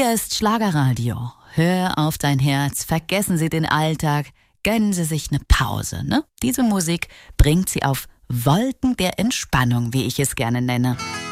Hier ist Schlagerradio. Hör auf dein Herz, vergessen Sie den Alltag, gönnen Sie sich eine Pause. Ne? Diese Musik bringt Sie auf Wolken der Entspannung, wie ich es gerne nenne.